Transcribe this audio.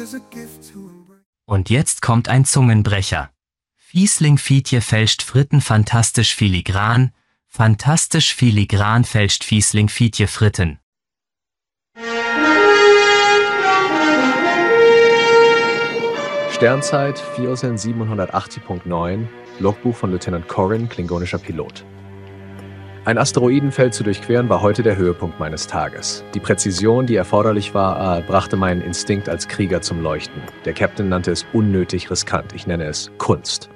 Und jetzt kommt ein Zungenbrecher. Fiesling Fietje fälscht Fritten fantastisch filigran fälscht Fiesling Fietje Fritten. Sternzeit 4780.9, Logbuch von Lieutenant Corrin, klingonischer Pilot. Ein Asteroidenfeld zu durchqueren war heute der Höhepunkt meines Tages. Die Präzision, die erforderlich war, brachte meinen Instinkt als Krieger zum Leuchten. Der Captain nannte es unnötig riskant, ich nenne es Kunst.